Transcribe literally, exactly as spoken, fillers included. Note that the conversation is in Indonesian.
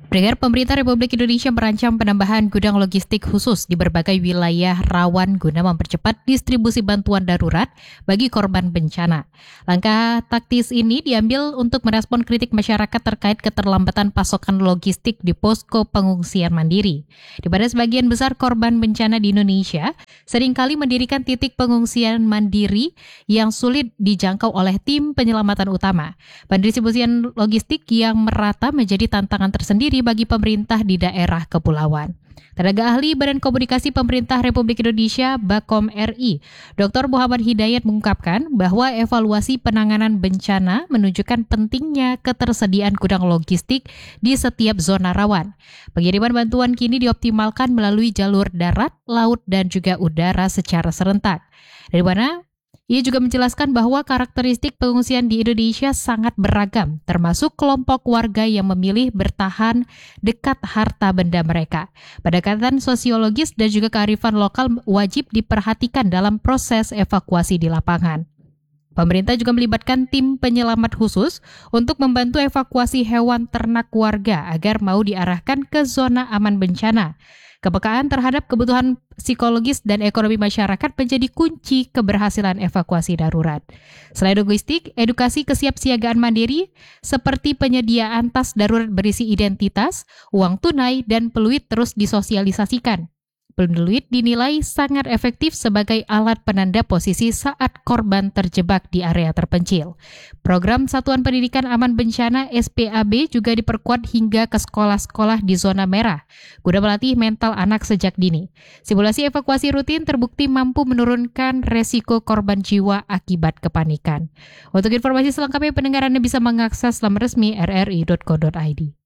Pendengar, pemerintah Republik Indonesia merancang penambahan gudang logistik khusus di berbagai wilayah rawan guna mempercepat distribusi bantuan darurat bagi korban bencana. Langkah taktis ini diambil untuk merespon kritik masyarakat terkait keterlambatan pasokan logistik di posko pengungsian mandiri. Di mana sebagian besar korban bencana di Indonesia seringkali mendirikan titik pengungsian mandiri yang sulit dijangkau oleh tim penyelamatan utama. Pendistribusian logistik yang merata menjadi tantangan tersendiri bagi pemerintah di daerah kepulauan. Tenaga ahli Badan Komunikasi Pemerintah Republik Indonesia Bakom R I, Doktor Muhammad Hidayat mengungkapkan bahwa evaluasi penanganan bencana menunjukkan pentingnya ketersediaan gudang logistik di setiap zona rawan. Pengiriman bantuan kini dioptimalkan melalui jalur darat, laut, dan juga udara secara serentak. Dari mana? Ia juga menjelaskan bahwa karakteristik pengungsian di Indonesia sangat beragam, termasuk kelompok warga yang memilih bertahan dekat harta benda mereka. Pendekatan sosiologis dan juga kearifan lokal wajib diperhatikan dalam proses evakuasi di lapangan. Pemerintah juga melibatkan tim penyelamat khusus untuk membantu evakuasi hewan ternak warga agar mau diarahkan ke zona aman bencana. Kepekaan terhadap kebutuhan psikologis dan ekonomi masyarakat menjadi kunci keberhasilan evakuasi darurat. Selain logistik, edukasi kesiapsiagaan mandiri seperti penyediaan tas darurat berisi identitas, uang tunai, dan peluit terus disosialisasikan. Peluit dinilai sangat efektif sebagai alat penanda posisi saat korban terjebak di area terpencil. Program Satuan Pendidikan Aman Bencana S P A B juga diperkuat hingga ke sekolah-sekolah di zona merah, guna melatih mental anak sejak dini. Simulasi evakuasi rutin terbukti mampu menurunkan resiko korban jiwa akibat kepanikan. Untuk informasi selengkapnya, pendengar Anda bisa mengakses laman resmi r r i dot co dot i d.